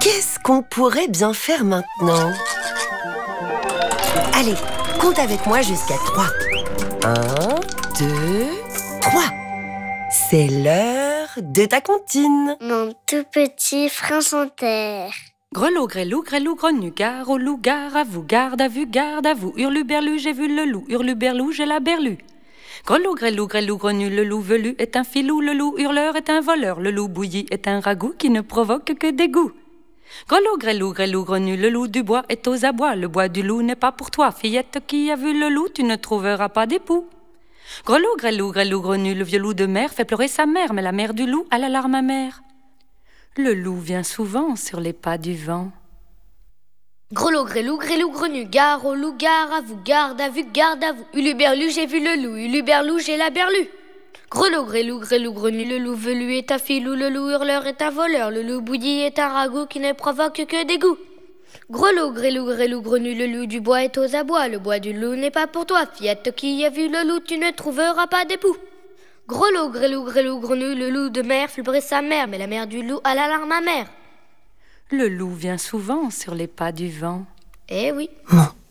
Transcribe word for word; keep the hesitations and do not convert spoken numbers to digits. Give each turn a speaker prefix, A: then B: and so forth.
A: Qu'est-ce qu'on pourrait bien faire maintenant? Allez, compte avec moi jusqu'à trois. Un, deux, trois. C'est l'heure de ta comptine.
B: Mon tout petit frein sans terre.
C: Grelot, grelou, grelou, grenu, gare au loup, gare à vous, garde à vue, garde à vous. Hurluberlu, j'ai vu le loup, hurluberlou, j'ai la berlue. Grelot, grelou, grelou, grenu, le loup velu est un filou, le loup hurleur est un voleur, le loup bouilli est un ragoût qui ne provoque que dégoût. Grelot, grelou, grelou, grenu, le loup du bois est aux abois, le bois du loup n'est pas pour toi, fillette qui a vu le loup, tu ne trouveras pas d'époux. Grelot, grelou, grelou, grenu, le vieux loup de mer fait pleurer sa mère, mais la mère du loup a la larme amère. Le loup vient souvent sur les pas du vent.
D: Grelot, grelou, grelou, grenu, gare au loup, gare à vous, garde à vue, garde à vous. Huluberlu, j'ai vu le loup, huluberlou, j'ai la berlue. Grelot, grelou, grelou, grenu, le loup velu est un filou, le loup hurleur est un voleur, le loup bouilli est un ragoût qui ne provoque que dégoût. Grelot, grelou, grelou, grenu, le loup du bois est aux abois, le bois du loup n'est pas pour toi, fillette qui a vu le loup, tu ne trouveras pas d'époux. Grelot, grelou, grelou, grenu, le loup de mer fait pleurer sa mère, mais la mère du loup a la larme amère.
C: Le loup vient souvent sur les pas du vent.
D: Eh oui.
A: Mon